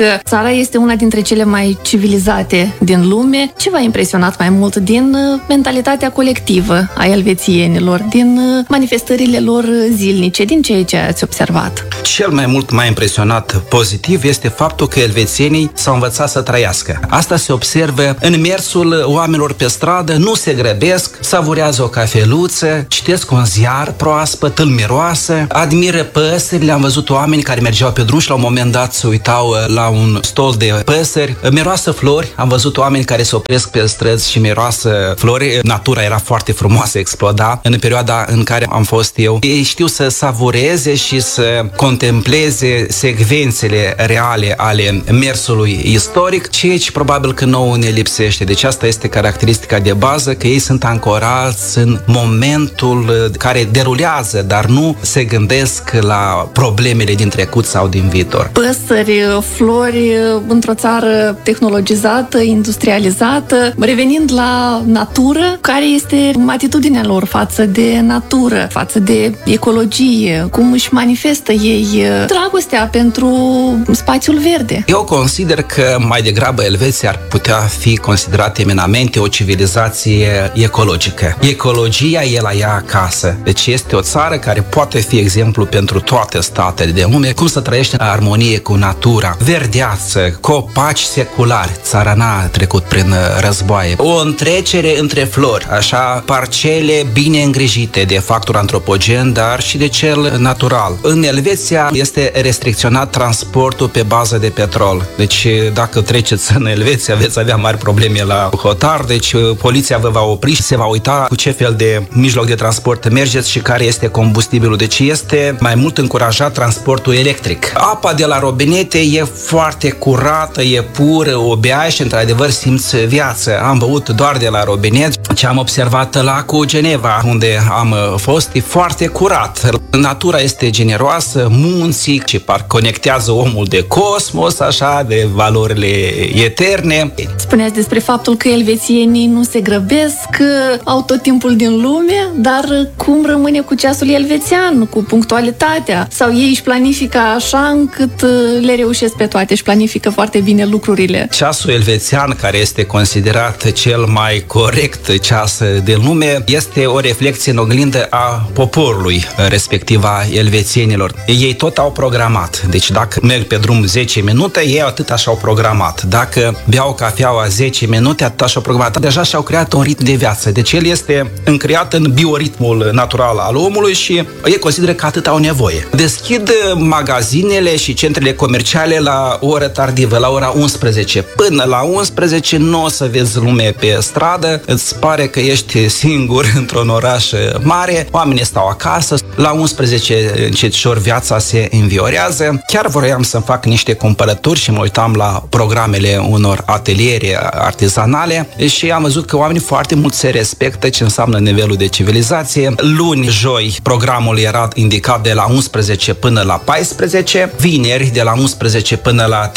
[SPEAKER 6] Țara este una dintre cele mai civilizate din lume. Ce v-a impresionat mai mult din mentalitatea colectivă a elvețienilor, din manifestările lor zilnice, din ceea ce ați observat?
[SPEAKER 11] Cel mai mult m-a impresionat pozitiv este faptul că elvețienii s-au învățat să trăiască. Asta se observă în mersul oamenilor pe stradă, nu se grăbesc, savurează o cafeluță, citesc un ziar proaspăt, îl miroasă, admiră păsările. Am văzut oameni care mergeau pe drum și la un moment dat se uitau la un stol de păsări, miroasă flori. Am văzut oameni care se opresc pe străzi și miroasă flori. Natura era foarte frumoasă, exploda în perioada în care am fost eu. Ei știu să savureze și să contempleze secvențele reale ale mersului istoric, ceea ce probabil că nouă ne lipsește. Deci asta este caracteristica de bază, că ei sunt ancorați în momentul care derulează, dar nu se gândesc la problemele din trecut sau din viitor.
[SPEAKER 6] Păsări, flori, într-o țară tehnologizată, industrializată, revenind la natură, care este atitudinea lor față de natură, față de ecologie, cum își manifestă ei dragostea pentru spațiul verde?
[SPEAKER 11] Eu consider că mai degrabă Elveția ar putea fi considerată eminamente o civilizație ecologică. Ecologia e la ea acasă. Deci este o țară care poate fi exemplu pentru toate statele de lume, cum să trăiește în armonie cu natura, verdeață, copaci seculari. Țara n-a trecut prin războaie. O întrecere între flori, așa, parcele bine îngrijite de factor antropogen, dar și de cel natural. În Elveția este restricționat transportul pe bază de petrol. Deci dacă treceți în Elveția veți avea mari probleme la hotar, deci poliția vă va opri și se va uita cu ce fel de mijloc de transport mergeți și care este combustibilul. Deci este mai mult încurajat transportul electric. Apa de la robinete e foarte curată, e pură, o beai și într-adevăr simți viață. Am băut doar de la robinet. Ce am observat lacul Geneva, unde am fost, e foarte curat. Natura este generoasă, munții și parcă conectează omul de cosmos, așa, de valorile eterne.
[SPEAKER 6] Spuneați despre faptul că elvețienii nu se grăbesc, au tot timpul din lume, dar cum rămâne cu ceasul elvețian, cu punctualitatea? Sau ei își planifică așa încât le reușesc pe toate, își planifică foarte bine lucrurile?
[SPEAKER 11] Ceasul elvețian, care este considerat cel mai corect ceas din lume, este o reflecție în oglindă a poporului, respectiv a elvețienilor. Ei tot au programat. Deci dacă merg pe drum 10 minute, ei atât așa au programat. Dacă beau cafeaua 10 minute, atât așa au programat. Deja și-au creat un ritm de viață. Deci el este încreat în bioritmul natural al omului și ei consideră că atât au nevoie. Deschid magazinele și centrele comerciale la o oră tardivă, la ora 11. Până la 11 nu o să vezi lume pe stradă, îți pare că ești singur într-un oraș mare, oamenii stau acasă, la 11 încetșor viața se înviorează. Chiar vroiam să-mi fac niște cumpărături și mă uitam la programele unor ateliere artizanale și am văzut că oamenii foarte mult se respectă ce înseamnă nivelul de civilizație. Luni, joi, programul era indicat de la 11 până la 14, vineri de la 11 până la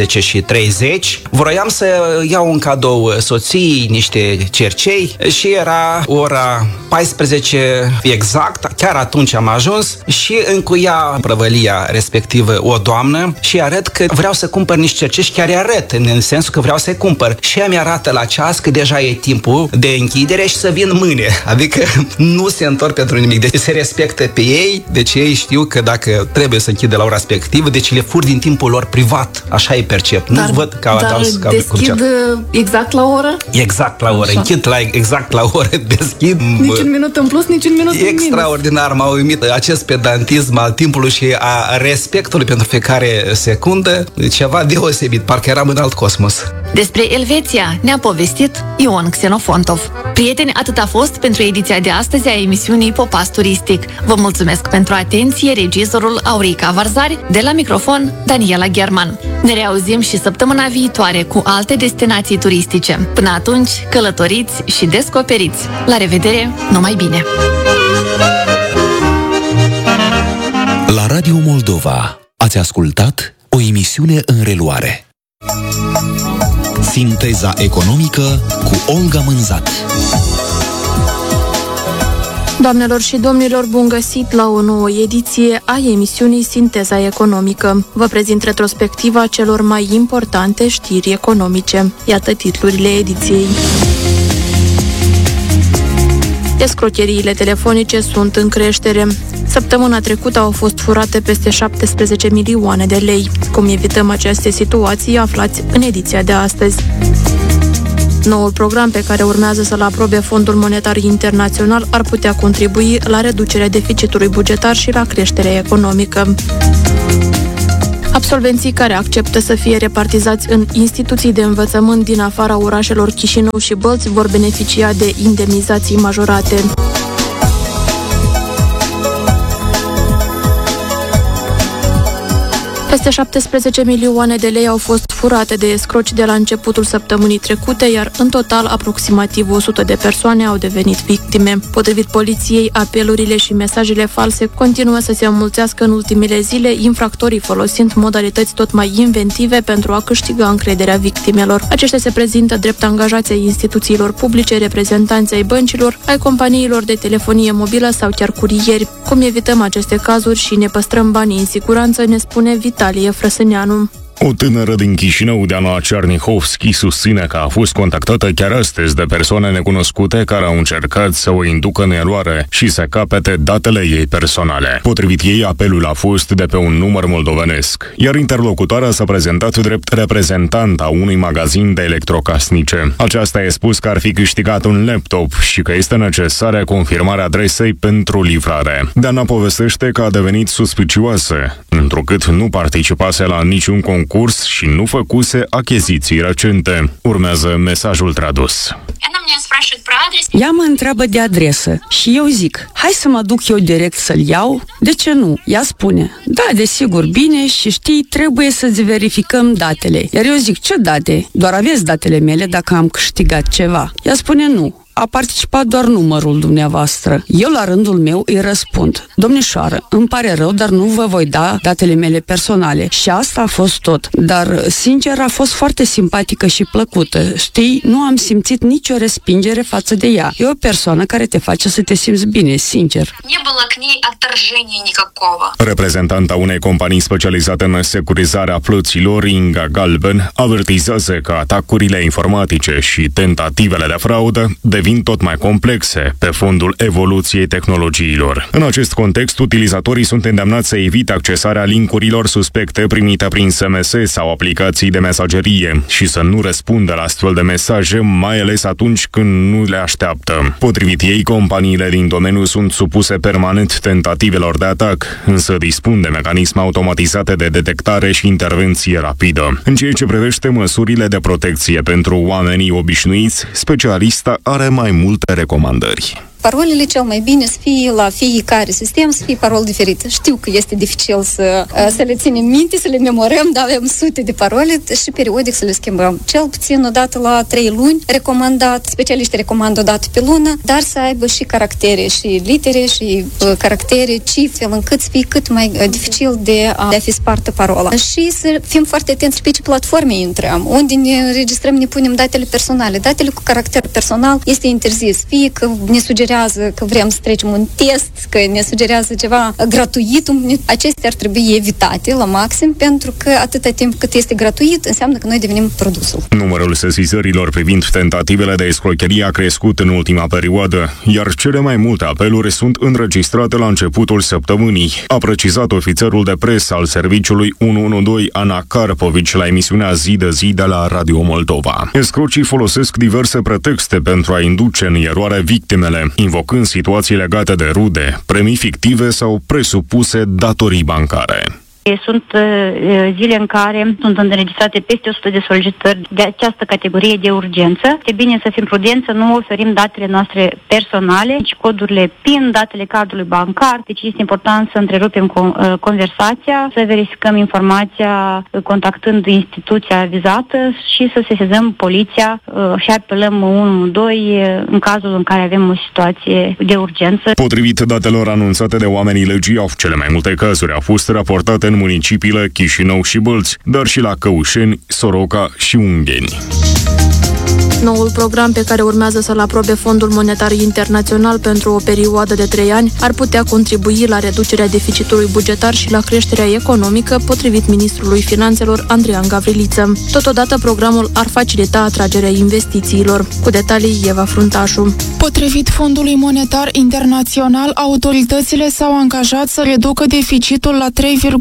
[SPEAKER 11] 13:30. Vroiam să iau un cadou soției, niște cercei și era ora 14 exact, chiar atunci am ajuns și încuia prăvălia respectivă o doamnă și arăt că vreau să cumpăr niște cercei și chiar îi arăt în sensul că vreau să-i cumpăr și ea mi-arată la ceas că deja e timpul de închidere și să vin mâine, adică nu se întorc pentru nimic, deci se respectă pe ei, deci ei știu că dacă trebuie să închidă la ora respectivă, deci le fur din timpul lor privat, așa îi percep, nu văd că
[SPEAKER 6] deschid exact la oră?
[SPEAKER 11] Exact la oră, așa. Închid exact la oră, deschid.
[SPEAKER 6] Nici un minut în plus, nici un minut în minus.
[SPEAKER 11] Extraordinar, m-a uimit acest pedantism al timpului și a respectului pentru fiecare secundă, ceva deosebit, parcă eram în alt cosmos.
[SPEAKER 6] Despre Elveția ne-a povestit Ion Xenofontov. Prieteni, atât a fost pentru ediția de astăzi a emisiunii Popas Turistic. Vă mulțumesc pentru atenție, regizorul Aurica Varzari, de la microfon Daniela German. Ne reauzim și săptămâna viitoare cu alte destinații turistice. Până atunci, călătoriți și descoperiți. La revedere, numai bine!
[SPEAKER 3] La Radio Moldova ați ascultat o emisiune în reluare. Sinteza economică cu Olga Mânzat.
[SPEAKER 6] Doamnelor și domnilor, bun găsit la o nouă ediție a emisiunii Sinteza Economică. Vă prezint retrospectiva celor mai importante știri economice. Iată titlurile ediției. Escrocheriile telefonice sunt în creștere. Săptămâna trecută au fost furate peste 17 milioane de lei. Cum evităm aceste situații, aflați în ediția de astăzi. Noul program pe care urmează să-l aprobe Fondul Monetar Internațional ar putea contribui la reducerea deficitului bugetar și la creșterea economică. Absolvenții care acceptă să fie repartizați în instituții de învățământ din afara orașelor Chișinău și Bălți vor beneficia de indemnizații majorate. Peste 17 milioane de lei au fost furate de escroci de la începutul săptămânii trecute, iar în total aproximativ 100 de persoane au devenit victime. Potrivit poliției, apelurile și mesajele false continuă să se înmulțească în ultimele zile, infractorii folosind modalități tot mai inventive pentru a câștiga încrederea victimelor. Aceștia se prezintă drept angajați ai instituțiilor publice, reprezentanți ai băncilor, ai companiilor de telefonie mobilă sau chiar curieri. Cum evităm aceste cazuri și ne păstrăm banii în siguranță, ne spune Vitalie Frăsâneanu.
[SPEAKER 4] O tânără din Chișinău, Diana Cernihovski, susține că a fost contactată chiar astăzi de persoane necunoscute care au încercat să o inducă în eroare și să capete datele ei personale. Potrivit ei, apelul a fost de pe un număr moldovenesc, iar interlocutoarea s-a prezentat drept reprezentant a unui magazin de electrocasnice. Aceasta a spus că ar fi câștigat un laptop și că este necesară confirmarea adresei pentru livrare. Diana povestește că a devenit suspicioasă, întrucât nu participase la niciun concurs și nu făcuse achiziții recente. Urmează mesajul tradus.
[SPEAKER 12] Ea mă întreabă de adresă și eu zic, hai să mă duc eu direct să-l iau? De ce nu? Ea spune, da, desigur, bine și știi, trebuie să-ți verificăm datele. Iar eu zic, ce date? Doar aveți datele mele dacă am câștigat ceva. Ea spune, nu. A participat doar numărul dumneavoastră. Eu, la rândul meu, îi răspund, domnișoară, îmi pare rău, dar nu vă voi da datele mele personale. Și asta a fost tot. Dar, sincer, a fost foarte simpatică și plăcută. Știi, nu am simțit nicio respingere față de ea. E o persoană care te face să te simți bine, sincer.
[SPEAKER 4] Reprezentanta unei companii specializate în securizarea plăților, Inga Galben, avertizează că atacurile informatice și tentativele de fraudă devin tot mai complexe pe fondul evoluției tehnologiilor. În acest context, utilizatorii sunt îndemnați să evite accesarea linkurilor suspecte primite prin SMS sau aplicații de mesagerie și să nu răspundă la astfel de mesaje, mai ales atunci când nu le așteaptă. Potrivit ei, companiile din domeniu sunt supuse permanent tentativelor de atac, însă dispun de mecanisme automatizate de detectare și intervenție rapidă. În ceea ce privește măsurile de protecție pentru oamenii obișnuiți, specialista are mai multe recomandări.
[SPEAKER 13] Parolele cel mai bine să fie la fiecare sistem, să fie parole diferite. Știu că este dificil să le ținem minte, să le memorăm, dar avem sute de parole și periodic să le schimbăm. Cel puțin o dată la 3 luni, recomandat, specialiștii recomandă o dată pe lună, dar să aibă și caractere, și litere, și caractere, cifre, încât să fie cât mai dificil de a fi spartă parola. Și să fim foarte atenți pe ce platforme intrăm, unde ne înregistrăm, ne punem datele personale. Datele cu caracter personal este interzis, fie că ne sugerează că vrem să trecem un test, că ne sugerează ceva gratuit, acestea ar trebui evitate la maxim, pentru că atâta timp cât este gratuit, înseamnă că noi devenim produsul.
[SPEAKER 4] Numărul sesizărilor privind tentativele de escrocherie a crescut în ultima perioadă, iar cele mai multe apeluri sunt înregistrate la începutul săptămânii, a precizat ofițerul de presă al serviciului 112 Ana Karpovici la emisiunea Zi de Zi de la Radio Moldova. Escrocii folosesc diverse pretexte pentru a induce în eroare victimele, invocând situații legate de rude, premii fictive sau presupuse datorii bancare.
[SPEAKER 14] Sunt zile în care sunt înregistrate peste 100 de solicitări de această categorie de urgență. Este bine să fim prudenți, să nu oferim datele noastre personale, nici codurile PIN, datele cardului bancar. Deci este important să întrerupem conversația, să verificăm informația contactând instituția vizată și să sesizăm poliția și apelăm 112 în cazul în care avem o situație de urgență.
[SPEAKER 4] Potrivit datelor anunțate de oamenii legii, cele mai multe cazuri au fost raportate în municipiile Chișinău și Bălți, dar și la Căușeni, Soroca și Ungheni.
[SPEAKER 6] Noul program pe care urmează să-l aprobe Fondul Monetar Internațional pentru o perioadă de 3 ani ar putea contribui la reducerea deficitului bugetar și la creșterea economică, potrivit ministrului Finanțelor Andrian Gavriliță. Totodată, programul ar facilita atragerea investițiilor. Cu detalii, Eva Fruntașu.
[SPEAKER 15] Potrivit Fondului Monetar Internațional, autoritățile s-au angajat să reducă deficitul la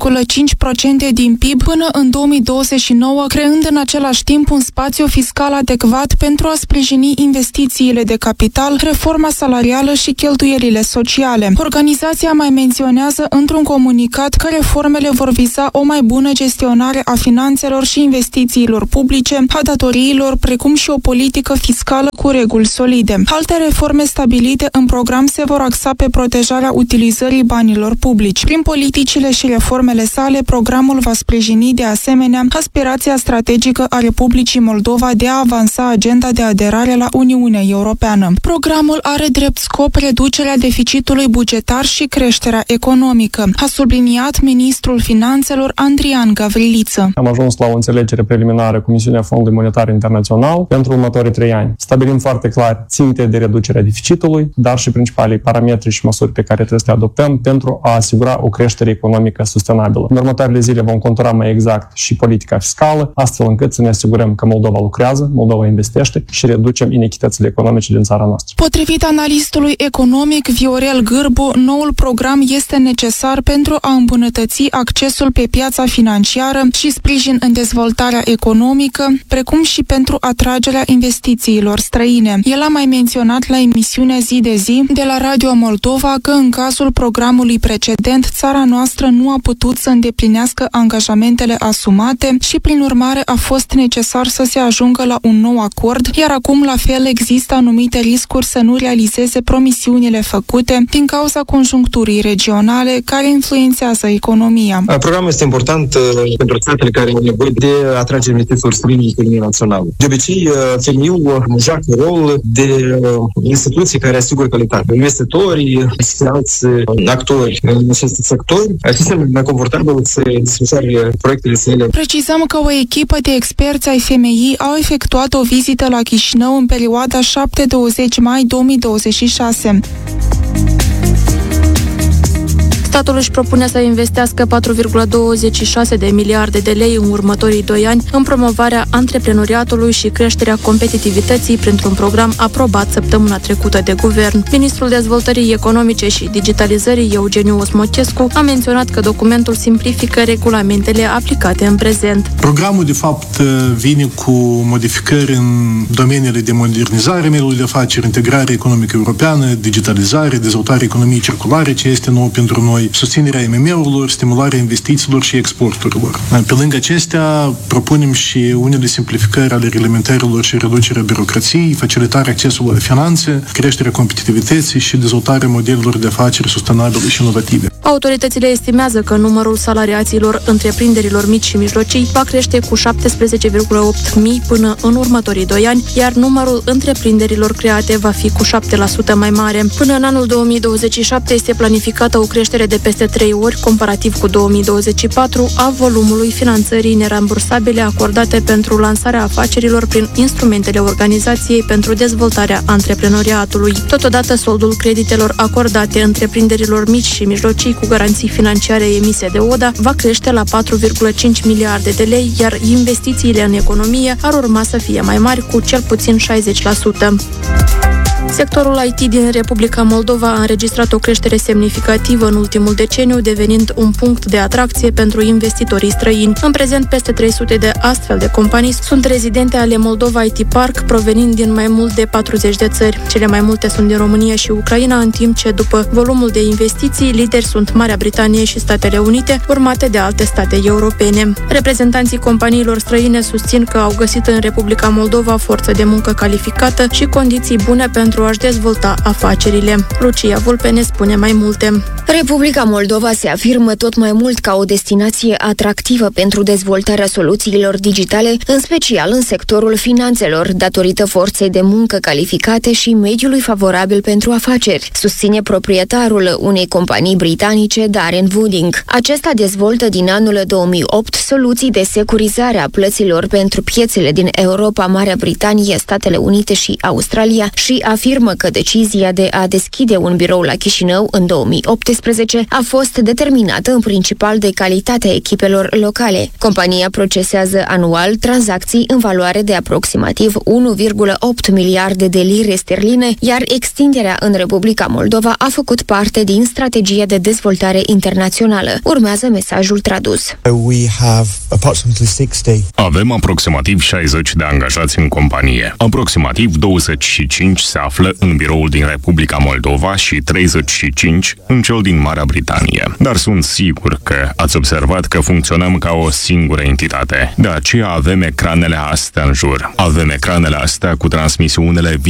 [SPEAKER 15] 3,5% din PIB până în 2029, creând în același timp un spațiu fiscal adecvat pentru a sprijini investițiile de capital, reforma salarială și cheltuielile sociale. Organizația mai menționează într-un comunicat că reformele vor viza o mai bună gestionare a finanțelor și investițiilor publice, a datoriilor, precum și o politică fiscală cu reguli solide. Alte reforme stabilite în program se vor axa pe protejarea utilizării banilor publici. Prin politicile și reformele sale, programul va sprijini de asemenea aspirația strategică a Republicii Moldova de a avansa agenda de aderare la Uniunea Europeană. Programul are drept scop reducerea deficitului bugetar și creșterea economică, a subliniat ministrul Finanțelor Andrian Gavriliță.
[SPEAKER 16] Am ajuns la o înțelegere preliminară cu misiunea Fondului Monetar Internațional pentru următorii 3 ani. Stabilim foarte clar ținte de reducere a deficitului, dar și principalii parametri și măsuri pe care trebuie să le adoptăm pentru a asigura o creștere economică sustenabilă. În următoarele zile vom contura mai exact și politica fiscală, astfel încât să ne asigurăm că Moldova lucrează, Moldova investește și reducem inechitățile economice din țara noastră.
[SPEAKER 15] Potrivit analistului economic Viorel Gârbu, noul program este necesar pentru a îmbunătăți accesul pe piața financiară și sprijin în dezvoltarea economică, precum și pentru atragerea investițiilor străine. El a mai menționat la emisiunea Zi de Zi de la Radio Moldova că în cazul programului precedent, țara noastră nu a putut să îndeplinească angajamentele asumate și, prin urmare, a fost necesar să se ajungă la un nou acord, iar acum, la fel, există anumite riscuri să nu realizeze promisiunile făcute din cauza conjuncturii regionale care influențează economia.
[SPEAKER 17] Programul este important pentru statele care au nevoie de atragerea investițiilor străine în economia națională. De obicei, FMI-ul joacă rol de instituții care asigură calitate. Investitorii și alți actori în acest sector sunt mai confortabil să desfășoare proiectele sale.
[SPEAKER 15] Precizăm că o echipă de experți ai FMI au efectuat o vizită la Chișinău în perioada 7-20 mai 2026.
[SPEAKER 6] Statul își propune să investească 4,26 de miliarde de lei în următorii 2 ani în promovarea antreprenoriatului și creșterea competitivității printr-un program aprobat săptămâna trecută de guvern. Ministrul Dezvoltării Economice și Digitalizării, Eugeniu Osmocescu, a menționat că documentul simplifică regulamentele aplicate în prezent.
[SPEAKER 18] Programul, de fapt, vine cu modificări în domeniile de modernizare a mediului de afaceri, integrare economică europeană, digitalizare, dezvoltare economiei circulare, ce este nou pentru noi, susținerea IMM-urilor, stimularea investițiilor și exporturilor. Pe lângă acestea, propunem și unele simplificări ale reglementărilor și reducerea birocrației, facilitarea accesului la finanțe, creșterea competitivității și dezvoltarea modelelor de afaceri sustenabile și inovative.
[SPEAKER 6] Autoritățile estimează că numărul salariaților întreprinderilor mici și mijlocii va crește cu 17,8 mii până în următorii 2 ani, iar numărul întreprinderilor create va fi cu 7% mai mare. Până în anul 2027 este planificată o creștere de peste 3 ori, comparativ cu 2024, a volumului finanțării nerambursabile acordate pentru lansarea afacerilor prin instrumentele Organizației pentru Dezvoltarea Antreprenoriatului. Totodată, soldul creditelor acordate întreprinderilor mici și mijlocii cu garanții financiare emise de ODA va crește la 4,5 miliarde de lei, iar investițiile în economie ar urma să fie mai mari, cu cel puțin 60%. Sectorul IT din Republica Moldova a înregistrat o creștere semnificativă în ultimul deceniu, devenind un punct de atracție pentru investitorii străini. În prezent, peste 300 de astfel de companii sunt rezidente ale Moldova IT Park, provenind din mai mult de 40 de țări. Cele mai multe sunt din România și Ucraina, în timp ce, după volumul de investiții, lideri sunt Marea Britanie și Statele Unite, urmate de alte state europene. Reprezentanții companiilor străine susțin că au găsit în Republica Moldova forță de muncă calificată și condiții bune pentru
[SPEAKER 19] pentru a-și dezvolta afacerile. Lucia Vulpe ne spune mai multe.
[SPEAKER 20] Republica Moldova se afirmă tot mai mult ca o destinație atractivă pentru dezvoltarea soluțiilor digitale, în special în sectorul finanțelor, datorită forței de muncă calificate și mediului favorabil pentru afaceri, susține proprietarul unei companii britanice, Darren Wooding. Acesta dezvoltă din anul 2008 soluții de securizare a plăților pentru piețele din Europa, Marea Britanie, Statele Unite și Australia și afirmă că decizia de a deschide un birou la Chișinău în 2018 a fost determinată în principal de calitatea echipelor locale. Compania procesează anual tranzacții în valoare de aproximativ 1,8 miliarde de lire sterline, iar extinderea în Republica Moldova a făcut parte din strategia de dezvoltare internațională. Urmează mesajul tradus.
[SPEAKER 4] Avem aproximativ 60 de angajați în companie. Aproximativ 25 se află în biroul din Republica Moldova și 35 în cel din Marea Britanie. Dar sunt sigur că ați observat că funcționăm ca o singură entitate. De aceea avem ecranele astea în jur. Avem ecranele astea cu transmisiunile